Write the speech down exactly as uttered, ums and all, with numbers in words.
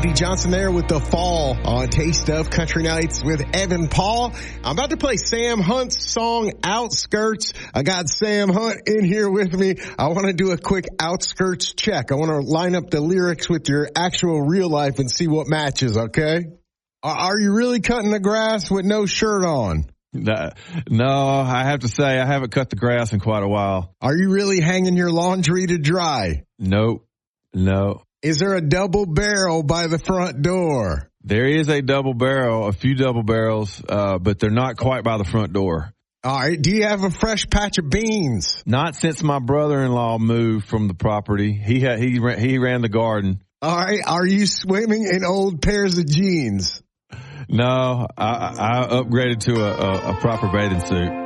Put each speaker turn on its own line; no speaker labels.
D Johnson there with The Fall on Taste of Country Nights with Evan Paul. I'm about to play Sam Hunt's song Outskirts. I got Sam Hunt in here with me. I want to do a quick outskirts check. I want to line up the lyrics with your actual real life and see what matches, okay? Are you really cutting the grass with no shirt on?
No, I have to say I haven't cut the grass in quite a while.
Are you really hanging your laundry to dry?
Nope. No.
Is there a double barrel by the front door?
There is a double barrel, a few double barrels, uh, but they're not quite by the front door.
All right. Do you have a fresh patch of beans?
Not since my brother-in-law moved from the property. He had, he ran, he ran the garden.
All right. Are you swimming in old pairs of jeans?
No, I, I upgraded to a, a, a proper bathing suit.